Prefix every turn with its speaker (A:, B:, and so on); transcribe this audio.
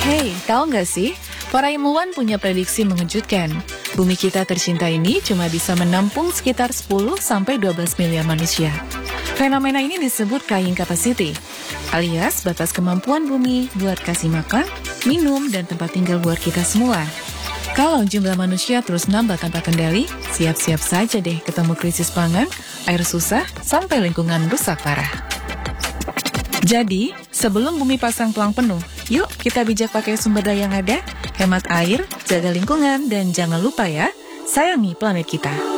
A: Hey, tahu nggak sih? Para ilmuwan punya prediksi mengejutkan. Bumi kita tercinta ini cuma bisa menampung sekitar 10-12 miliar manusia. Fenomena ini disebut carrying capacity, alias batas kemampuan bumi buat kasih makan, minum, dan tempat tinggal buat kita semua. Kalau jumlah manusia terus nambah tanpa kendali, siap-siap saja deh ketemu krisis pangan, air susah, sampai lingkungan rusak parah. Jadi, sebelum bumi pasang pelang penuh, yuk kita bijak pakai sumber daya yang ada, hemat air, jaga lingkungan, dan jangan lupa ya, sayangi planet kita.